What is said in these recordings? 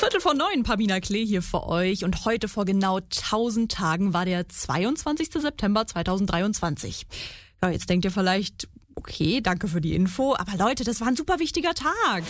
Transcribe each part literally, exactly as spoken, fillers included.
Viertel vor neun, Pamina Klee hier für euch. Und heute vor genau tausend Tagen war der zweiundzwanzigster September zweitausenddreiundzwanzig. Ja, jetzt denkt ihr vielleicht, okay, danke für die Info. Aber Leute, das war ein super wichtiger Tag.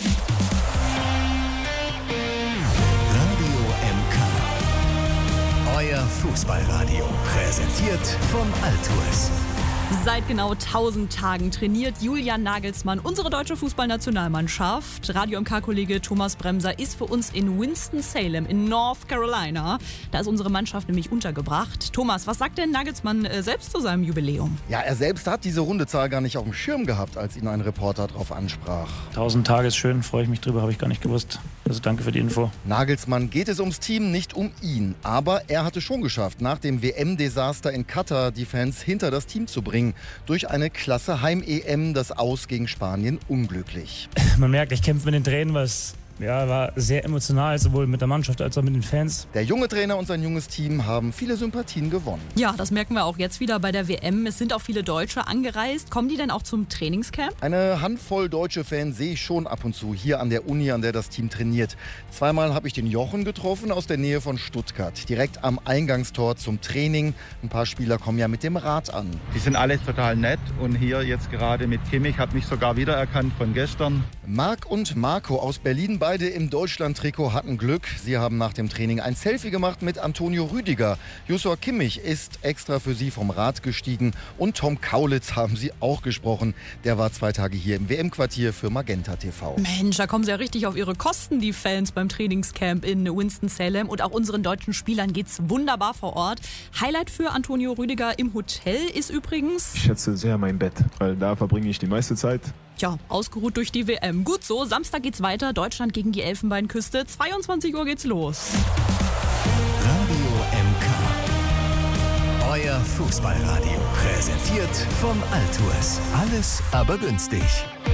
Radio M K. Euer Fußballradio. Präsentiert vom Altours. Seit genau tausend Tagen trainiert Julian Nagelsmann unsere deutsche Fußballnationalmannschaft. Radio M K-Kollege Thomas Bremser ist für uns in Winston-Salem in North Carolina. Da ist unsere Mannschaft nämlich untergebracht. Thomas, was sagt denn Nagelsmann äh, selbst zu seinem Jubiläum? Ja, er selbst hat diese runde Zahl gar nicht auf dem Schirm gehabt, als ihn ein Reporter darauf ansprach. tausend Tage ist schön, freue ich mich drüber, habe ich gar nicht gewusst. Also danke für die Info. Nagelsmann geht es ums Team, nicht um ihn. Aber er hatte schon geschafft, nach dem W M-Desaster in Katar die Fans hinter das Team zu bringen. Durch eine klasse Heim-E M, das Aus gegen Spanien unglücklich. Man merkt, ich kämpfe mit den Tränen, was ja, war sehr emotional, sowohl mit der Mannschaft als auch mit den Fans. Der junge Trainer und sein junges Team haben viele Sympathien gewonnen. Ja, das merken wir auch jetzt wieder bei der W M. Es sind auch viele Deutsche angereist. Kommen die denn auch zum Trainingscamp? Eine Handvoll deutsche Fans sehe ich schon ab und zu hier an der Uni, an der das Team trainiert. Zweimal habe ich den Jochen getroffen aus der Nähe von Stuttgart, direkt am Eingangstor zum Training. Ein paar Spieler kommen ja mit dem Rad an. Die sind alle total nett und hier jetzt gerade mit Kimmich, hat mich sogar wiedererkannt von gestern. Marc und Marco aus Berlin, beide im Deutschland-Trikot, hatten Glück. Sie haben nach dem Training ein Selfie gemacht mit Antonio Rüdiger. Joshua Kimmich ist extra für sie vom Rad gestiegen und Tom Kaulitz haben sie auch gesprochen. Der war zwei Tage hier im W M-Quartier für Magenta T V. Mensch, da kommen sie ja richtig auf ihre Kosten, die Fans beim Trainingscamp in Winston-Salem. Und auch unseren deutschen Spielern geht's wunderbar vor Ort. Highlight für Antonio Rüdiger im Hotel ist übrigens... Ich schätze sehr mein Bett, weil da verbringe ich die meiste Zeit. Tja, ausgeruht durch die W M. Gut so, Samstag geht's weiter. Deutschland gegen die Elfenbeinküste. zweiundzwanzig Uhr geht's los. Radio M K. Euer Fußballradio. Präsentiert vom Altours. Alles aber günstig.